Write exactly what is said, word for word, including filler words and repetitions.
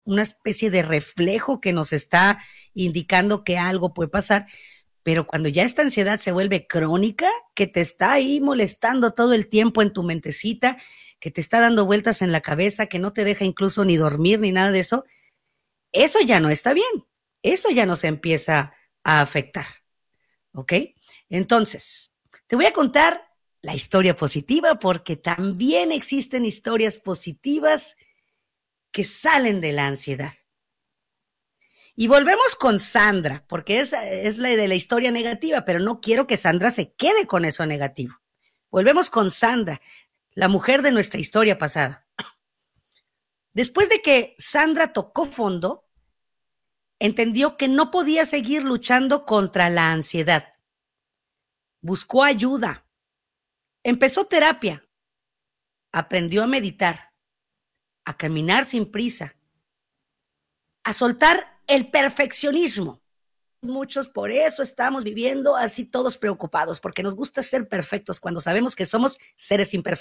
una especie de reflejo que nos está indicando que algo puede pasar, pero cuando ya esta ansiedad se vuelve crónica, que te está ahí molestando todo el tiempo en tu mentecita, que te está dando vueltas en la cabeza, que no te deja incluso ni dormir ni nada de eso, eso ya no está bien. Eso ya nos empieza a afectar. ¿Ok? Entonces, te voy a contar la historia positiva porque también existen historias positivas que salen de la ansiedad. Y volvemos con Sandra, porque es, es la de la historia negativa, pero no quiero que Sandra se quede con eso negativo. Volvemos con Sandra, la mujer de nuestra historia pasada. Después de que Sandra tocó fondo, entendió que no podía seguir luchando contra la ansiedad. Buscó ayuda. Empezó terapia. Aprendió a meditar, a caminar sin prisa, a soltar el perfeccionismo. Muchos por eso estamos viviendo así todos preocupados, porque nos gusta ser perfectos cuando sabemos que somos seres imperfectos.